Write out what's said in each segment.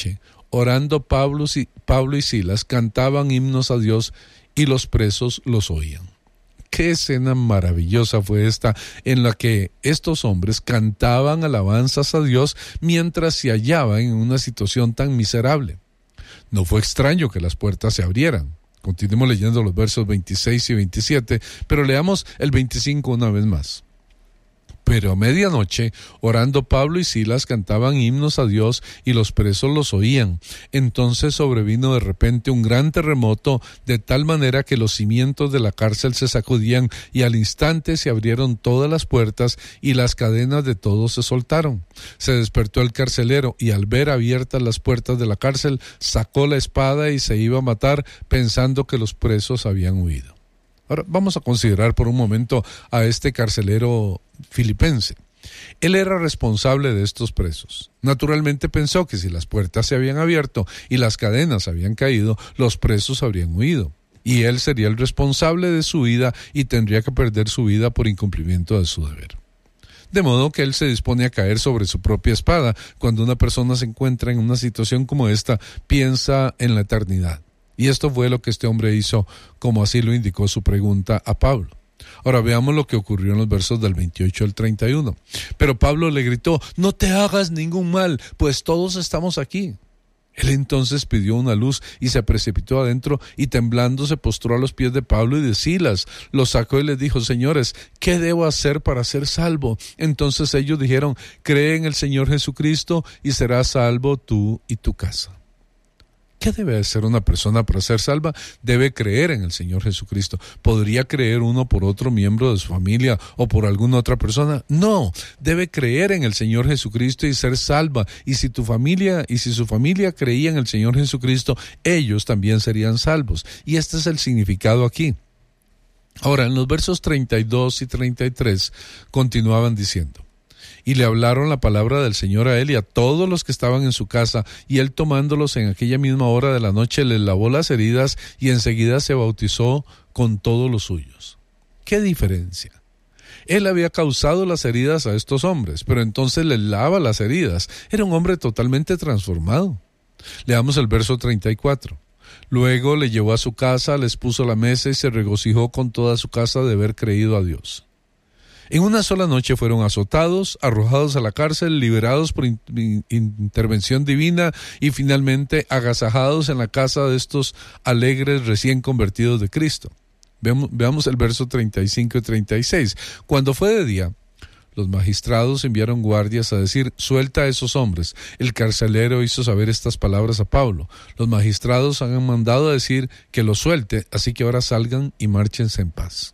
noche, orando Pablo y Silas, cantaban himnos a Dios y los presos los oían. Qué escena maravillosa fue esta, en la que estos hombres cantaban alabanzas a Dios mientras se hallaban en una situación tan miserable. No fue extraño que las puertas se abrieran. Continuemos leyendo los versos 26 y 27, pero leamos el 25 una vez más. Pero a medianoche, orando Pablo y Silas, cantaban himnos a Dios y los presos los oían. Entonces sobrevino de repente un gran terremoto, de tal manera que los cimientos de la cárcel se sacudían y al instante se abrieron todas las puertas y las cadenas de todos se soltaron. Se despertó el carcelero y al ver abiertas las puertas de la cárcel, sacó la espada y se iba a matar, pensando que los presos habían huido. Ahora vamos a considerar por un momento a este carcelero filipense. Él era responsable de estos presos. Naturalmente pensó que si las puertas se habían abierto y las cadenas habían caído, los presos habrían huido. Y él sería el responsable de su vida y tendría que perder su vida por incumplimiento de su deber. De modo que él se dispone a caer sobre su propia espada. Cuando una persona se encuentra en una situación como esta, piensa en la eternidad. Y esto fue lo que este hombre hizo, como así lo indicó su pregunta a Pablo. Ahora veamos lo que ocurrió en los versos del 28 al 31. Pero Pablo le gritó: no te hagas ningún mal, pues todos estamos aquí. Él entonces pidió una luz y se precipitó adentro y temblando se postró a los pies de Pablo y de Silas. Los sacó y les dijo: señores, ¿qué debo hacer para ser salvo? Entonces ellos dijeron: cree en el Señor Jesucristo y serás salvo tú y tu casa. ¿Qué debe hacer una persona para ser salva? Debe creer en el Señor Jesucristo. ¿Podría creer uno por otro miembro de su familia o por alguna otra persona? No, debe creer en el Señor Jesucristo y ser salva. Y si su familia creía en el Señor Jesucristo, ellos también serían salvos. Y este es el significado aquí. Ahora, en los versos 32 y 33 continuaban diciendo: y le hablaron la palabra del Señor a él y a todos los que estaban en su casa, y él tomándolos en aquella misma hora de la noche les lavó las heridas y enseguida se bautizó con todos los suyos. ¿Qué diferencia? Él había causado las heridas a estos hombres, pero entonces les lava las heridas. Era un hombre totalmente transformado. Leamos el verso 34. Luego le llevó a su casa, les puso la mesa y se regocijó con toda su casa de haber creído a Dios. En una sola noche fueron azotados, arrojados a la cárcel, liberados por intervención divina y finalmente agasajados en la casa de estos alegres recién convertidos de Cristo. Veamos el verso 35 y 36. Cuando fue de día, los magistrados enviaron guardias a decir: suelta a esos hombres. El carcelero hizo saber estas palabras a Pablo: los magistrados han mandado a decir que los suelte, así que ahora salgan y márchense en paz.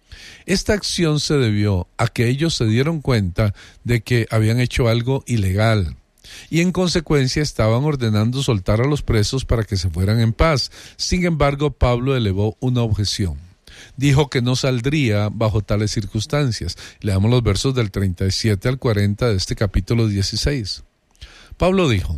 Esta acción se debió a que ellos se dieron cuenta de que habían hecho algo ilegal y en consecuencia estaban ordenando soltar a los presos para que se fueran en paz. Sin embargo, Pablo elevó una objeción. Dijo que no saldría bajo tales circunstancias. Leamos los versos del 37 al 40 de este capítulo 16. Pablo dijo: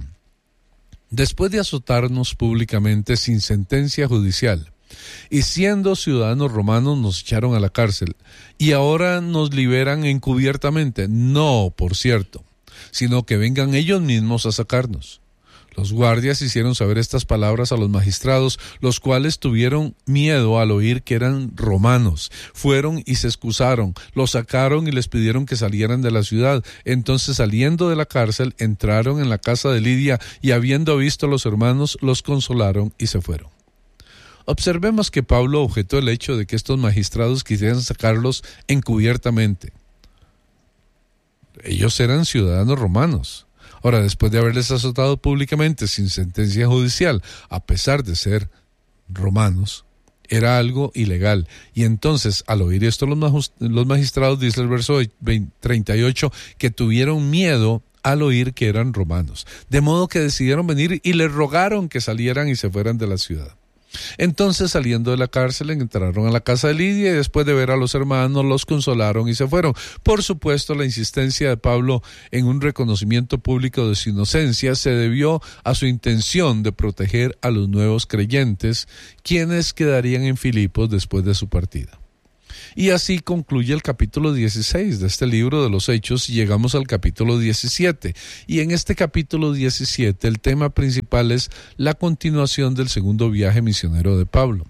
después de azotarnos públicamente sin sentencia judicial, y siendo ciudadanos romanos nos echaron a la cárcel, y ahora nos liberan encubiertamente, no, por cierto, sino que vengan ellos mismos a sacarnos. Los guardias hicieron saber estas palabras a los magistrados, los cuales tuvieron miedo al oír que eran romanos. Fueron y se excusaron, los sacaron y les pidieron que salieran de la ciudad. Entonces, saliendo de la cárcel, entraron en la casa de Lidia y habiendo visto a los hermanos, los consolaron y se fueron. Observemos que Pablo objetó el hecho de que estos magistrados quisieran sacarlos encubiertamente. Ellos eran ciudadanos romanos. Ahora, después de haberles azotado públicamente sin sentencia judicial, a pesar de ser romanos, era algo ilegal. Y entonces, al oír esto los magistrados, dice el verso 38, que tuvieron miedo al oír que eran romanos. De modo que decidieron venir y les rogaron que salieran y se fueran de la ciudad. Entonces, saliendo de la cárcel, entraron a la casa de Lidia y después de ver a los hermanos, los consolaron y se fueron. Por supuesto, la insistencia de Pablo en un reconocimiento público de su inocencia se debió a su intención de proteger a los nuevos creyentes, quienes quedarían en Filipos después de su partida. Y así concluye el capítulo 16 de este libro de los Hechos y llegamos al capítulo 17. Y en este capítulo 17 el tema principal es la continuación del segundo viaje misionero de Pablo.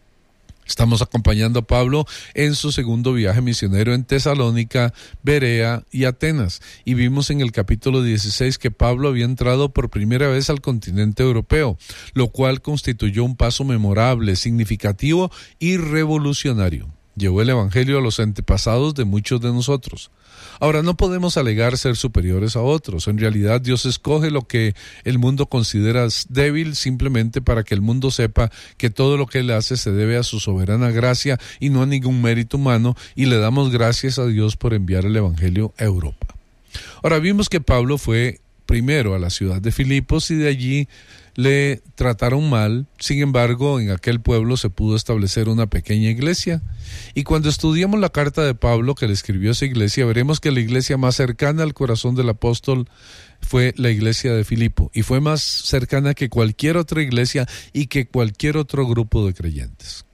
Estamos acompañando a Pablo en su segundo viaje misionero en Tesalónica, Berea y Atenas. Y vimos en el capítulo 16 que Pablo había entrado por primera vez al continente europeo, lo cual constituyó un paso memorable, significativo y revolucionario. Llevó el evangelio a los antepasados de muchos de nosotros. Ahora, no podemos alegar ser superiores a otros. En realidad, Dios escoge lo que el mundo considera débil simplemente para que el mundo sepa que todo lo que Él hace se debe a su soberana gracia y no a ningún mérito humano, y le damos gracias a Dios por enviar el evangelio a Europa. Ahora, vimos que Pablo fue primero a la ciudad de Filipos y de allí le trataron mal. Sin embargo, en aquel pueblo se pudo establecer una pequeña iglesia. Y cuando estudiamos la carta de Pablo que le escribió a esa iglesia, veremos que la iglesia más cercana al corazón del apóstol fue la iglesia de Filipo, y fue más cercana que cualquier otra iglesia y que cualquier otro grupo de creyentes.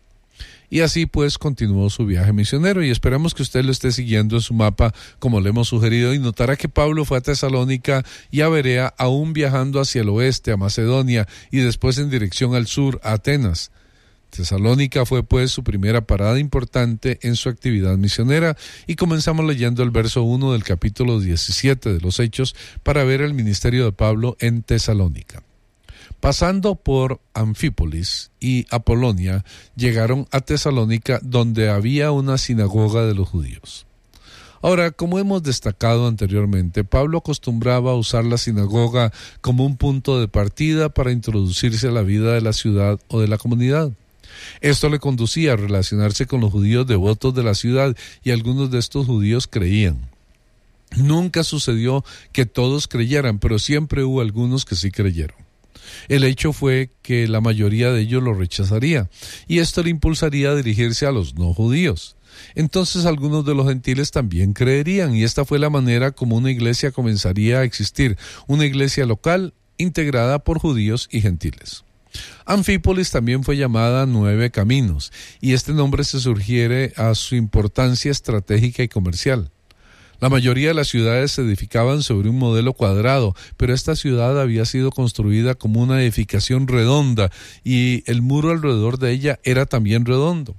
Y así pues continuó su viaje misionero, y esperamos que usted lo esté siguiendo en su mapa como le hemos sugerido, y notará que Pablo fue a Tesalónica y a Berea, aún viajando hacia el oeste, a Macedonia, y después en dirección al sur, a Atenas. Tesalónica fue pues su primera parada importante en su actividad misionera, y comenzamos leyendo el verso 1 del capítulo 17 de los Hechos para ver el ministerio de Pablo en Tesalónica. Pasando por Anfípolis y Apolonia, llegaron a Tesalónica, donde había una sinagoga de los judíos. Ahora, como hemos destacado anteriormente, Pablo acostumbraba a usar la sinagoga como un punto de partida para introducirse a la vida de la ciudad o de la comunidad. Esto le conducía a relacionarse con los judíos devotos de la ciudad, y algunos de estos judíos creían. Nunca sucedió que todos creyeran, pero siempre hubo algunos que sí creyeron. El hecho fue que la mayoría de ellos lo rechazaría, y esto le impulsaría a dirigirse a los no judíos. Entonces algunos de los gentiles también creerían, y esta fue la manera como una iglesia comenzaría a existir, una iglesia local integrada por judíos y gentiles. Anfípolis también fue llamada 9 Caminos, y este nombre se sugiere a su importancia estratégica y comercial. La mayoría de las ciudades se edificaban sobre un modelo cuadrado, pero esta ciudad había sido construida como una edificación redonda, y el muro alrededor de ella era también redondo.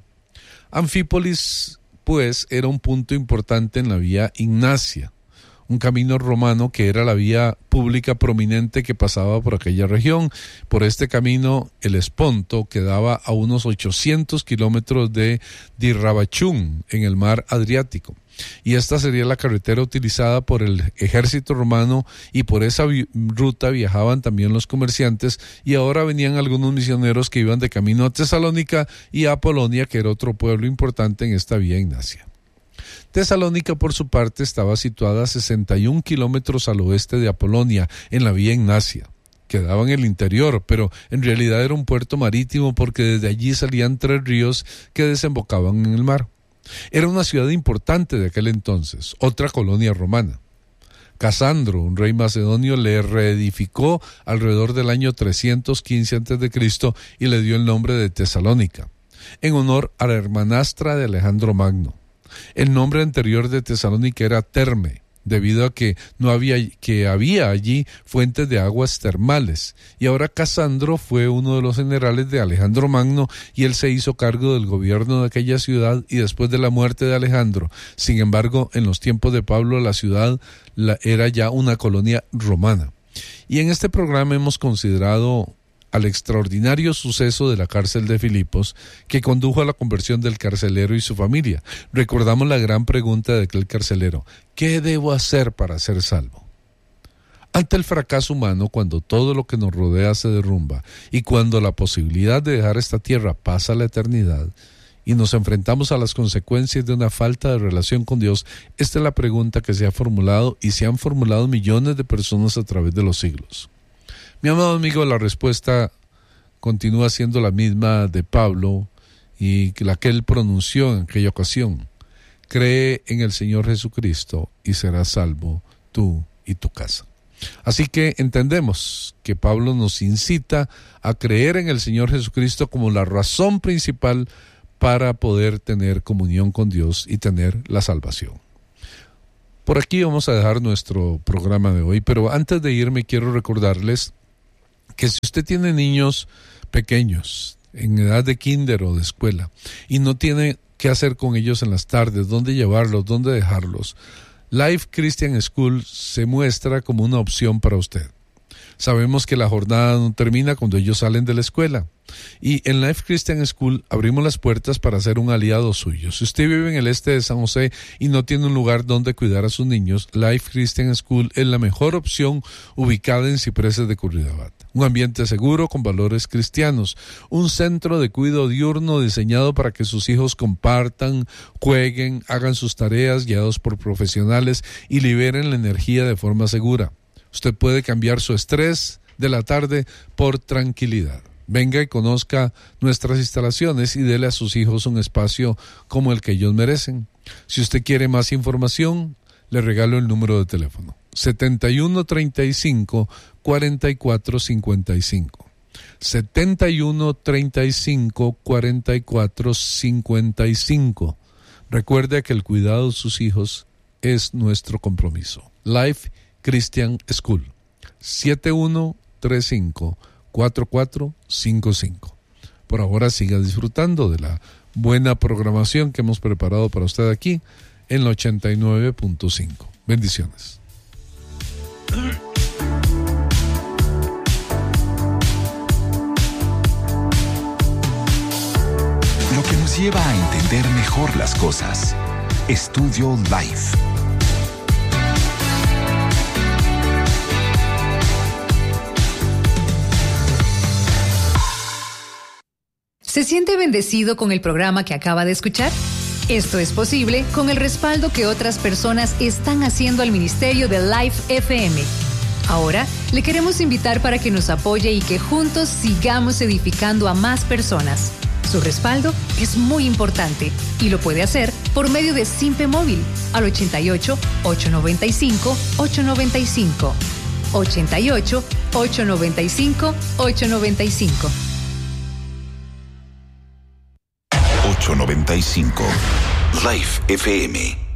Anfípolis, pues, era un punto importante en la vía Ignacia, un camino romano que era la vía pública prominente que pasaba por aquella región. Por este camino, el Esponto quedaba a unos 800 kilómetros de Dirrabachún, en el mar Adriático. Y esta sería la carretera utilizada por el ejército romano, y por esa ruta viajaban también los comerciantes, y ahora venían algunos misioneros que iban de camino a Tesalónica y a Apolonia, que era otro pueblo importante en esta vía Ignacia. Tesalónica, por su parte, estaba situada a 61 kilómetros al oeste de Apolonia, en la vía Ignacia. Quedaba en el interior, pero en realidad era un puerto marítimo, porque desde allí salían 3 ríos que desembocaban en el mar. Era una ciudad importante de aquel entonces, otra colonia romana. Casandro, un rey macedonio, le reedificó alrededor del año 315 a.C. y le dio el nombre de Tesalónica, en honor a la hermanastra de Alejandro Magno. El nombre anterior de Tesalónica era Terme, debido a que había allí fuentes de aguas termales, y ahora Casandro fue uno de los generales de Alejandro Magno, y él se hizo cargo del gobierno de aquella ciudad y después de la muerte de Alejandro. Sin embargo, en los tiempos de Pablo la ciudad era ya una colonia romana. Y en este programa hemos considerado al extraordinario suceso de la cárcel de Filipos, que condujo a la conversión del carcelero y su familia. Recordamos la gran pregunta de aquel carcelero: ¿qué debo hacer para ser salvo? Ante el fracaso humano, cuando todo lo que nos rodea se derrumba, y cuando la posibilidad de dejar esta tierra pasa a la eternidad, y nos enfrentamos a las consecuencias de una falta de relación con Dios, esta es la pregunta que se ha formulado, y se han formulado millones de personas a través de los siglos. Mi amado amigo, la respuesta continúa siendo la misma de Pablo y la que él pronunció en aquella ocasión: cree en el Señor Jesucristo y serás salvo tú y tu casa. Así que entendemos que Pablo nos incita a creer en el Señor Jesucristo como la razón principal para poder tener comunión con Dios y tener la salvación. Por aquí vamos a dejar nuestro programa de hoy, pero antes de irme quiero recordarles que si usted tiene niños pequeños, en edad de kinder o de escuela, y no tiene qué hacer con ellos en las tardes, dónde llevarlos, dónde dejarlos, Life Christian School se muestra como una opción para usted. Sabemos que la jornada no termina cuando ellos salen de la escuela. Y en Life Christian School abrimos las puertas para ser un aliado suyo. Si usted vive en el este de San José y no tiene un lugar donde cuidar a sus niños, Life Christian School es la mejor opción, ubicada en Cipreses de Curridabat. Un ambiente seguro con valores cristianos. Un centro de cuidado diurno diseñado para que sus hijos compartan, jueguen, hagan sus tareas guiados por profesionales y liberen la energía de forma segura. Usted puede cambiar su estrés de la tarde por tranquilidad. Venga y conozca nuestras instalaciones y dele a sus hijos un espacio como el que ellos merecen. Si usted quiere más información, le regalo el número de teléfono: 7135-4455. 7135-4455. Recuerde que el cuidado de sus es nuestro compromiso. Life Christian School, 7135-4455. Por ahora siga disfrutando de la buena programación que hemos preparado para usted aquí en la 89.5. Bendiciones. Lo que nos lleva a entender mejor las cosas. Estudio Life. ¿Se siente bendecido con el programa que acaba de escuchar? Esto es posible con el respaldo que otras personas están haciendo al ministerio de Life FM. Ahora, le queremos invitar para que nos apoye y que juntos sigamos edificando a más personas. Su respaldo es muy importante y lo puede hacer por medio de Simpe Móvil al 88-895-895. 88-895-895. 895 Life FM.